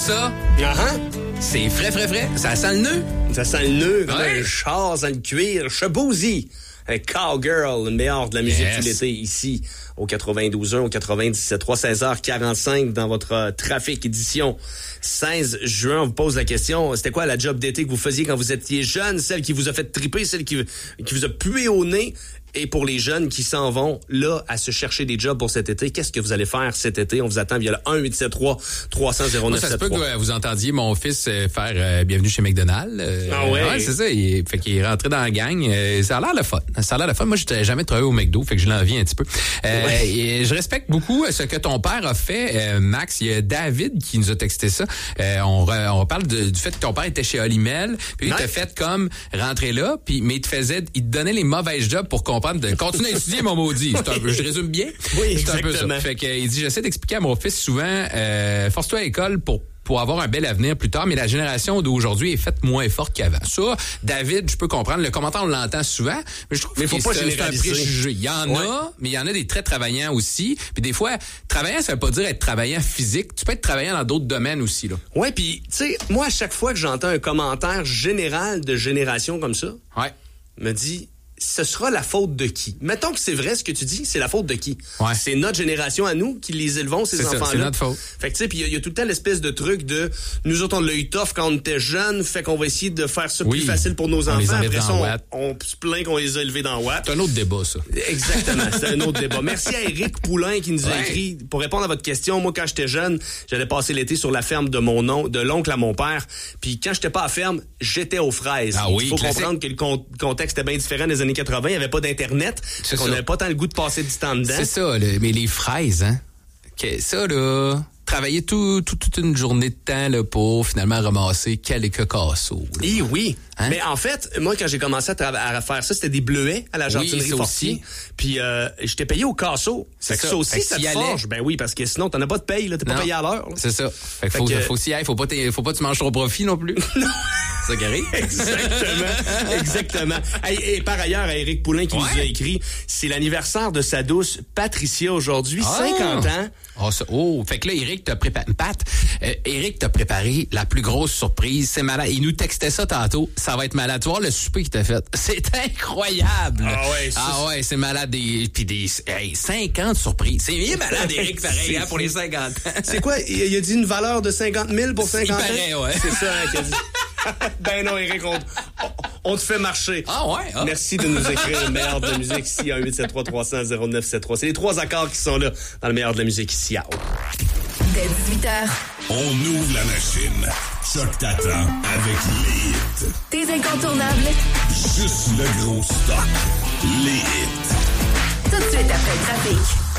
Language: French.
ça. Uh-huh. C'est frais. Ça sent le nœud. Ça sent le nœud, comme Ouais. un char, ça sent le cuir. Chabouzy, un cowgirl, le meilleur de la musique tout l'été ici, au 92.1, au 97.3, 16h45 dans votre trafic édition 16 juin. On vous pose la question, c'était quoi la job d'été que vous faisiez quand vous étiez jeune? Celle qui vous a fait triper, celle qui vous a pué au nez? Et pour les jeunes qui s'en vont là à se chercher des jobs pour cet été, qu'est-ce que vous allez faire cet été? On vous attend via le 1-873-300-0973. Ça se peut que vous entendiez mon fils faire Bienvenue chez McDonald's. Ah ouais? C'est ça. Fait qu'il est rentré dans la gang. Ça a l'air le fun. Moi, j'ai jamais travaillé au McDo, fait que je l'envie un petit peu. Et je respecte beaucoup ce que ton père a fait, Max. Il y a David qui nous a texté ça. On parle du fait que ton père était chez Olimel, puis il t'a fait comme rentrer là, mais il te donnait les mauvaises jobs pour comprendre de continuer à étudier, mon maudit. Je résume bien? Oui, c'est un peu ça. exactement. Fait que, il dit, j'essaie d'expliquer à mon fils souvent, force-toi à l'école pour avoir un bel avenir plus tard, mais la génération d'aujourd'hui est faite moins forte qu'avant. Ça, David, je peux comprendre. Le commentaire, on l'entend souvent, mais je trouve Mais faut que pas c'est un généraliser. préjugé. Il y en a, mais il y en a des très travaillants aussi. Puis des fois, travaillant, ça veut pas dire être travaillant physique. Tu peux être travaillant dans d'autres domaines aussi, là. Ouais, puis tu sais, moi, à chaque fois que j'entends un commentaire général de génération comme ça, Ouais. me dit, ce sera la faute de qui? Mettons que c'est vrai ce que tu dis, c'est la faute de qui? Ouais. C'est notre génération à nous qui les élevons, ces C'est ça, enfants-là. c'est notre faute. Fait que tu sais, puis il y a tout le temps l'espèce de truc de nous autres on l'a eu tough quand on était jeunes, fait qu'on va essayer de faire ça Oui. plus facile pour nos On les enfants. enlève Après ça, dans Watt. on se plaint qu'on les a élevés dans Watt. C'est un autre débat, ça. Exactement, c'est un autre débat. Merci à Éric Poulain qui nous a écrit. Pour répondre à votre question, moi, quand j'étais jeune, j'allais passer l'été sur la ferme de de l'oncle à mon père. Puis quand j'étais pas à la ferme, j'étais aux fraises. Ah oui, Il faut classique. comprendre que le contexte était bien différent des années 80. Il n'y avait pas d'Internet. C'est On ça. n'avait pas tant le goût de passer du temps dedans. C'est ça, mais les fraises, hein. Ça, là, travailler toute une journée de temps là, pour finalement ramasser quelques casseaux. là. Et oui. Hein? Mais en fait, moi, quand j'ai commencé à faire ça, c'était des bleuets à la jardinerie ça Fortier. aussi. Puis j'étais payé au casseau. C'est Fait que ça. ça aussi, Fait que ça te t'y allais. forge. Ben oui, parce que sinon, t'en as pas de paye. T'es pas Non. payé à l'heure. là. C'est ça. Fait que faut s'y aller. Faut pas que tu manges ton profit non plus. C'est ça qui arrive. Exactement. Et par ailleurs, à Éric Poulain qui nous a écrit, c'est l'anniversaire de sa douce Patricia aujourd'hui, 50 ans. Fait que là, Éric t'a préparé. Éric t'a préparé la plus grosse surprise. C'est malade. Il nous textait ça tantôt. Ça va être malade. Tu vois le souper qu'il t'a fait. C'est incroyable. Ouais, c'est malade. Puis 50 surprises. C'est bien malade, Éric, pareil, pour les 50 ans. C'est quoi? Il a dit une valeur de 50 000 pour 50 ans? Il paraît, ouais. C'est ça qu'il a dit. Ben non, Éric, on te fait marcher. Ah ouais? Ah. Merci de nous écrire le meilleur de la musique ici à 1-873-300-0973. C'est les 3 accords qui sont là dans le meilleur de la musique ici à Dès 18h, On ouvre la machine. Choc t'attend avec les hits. tes incontournables, Juste le gros stock. Les hits. tout de suite après le trafic.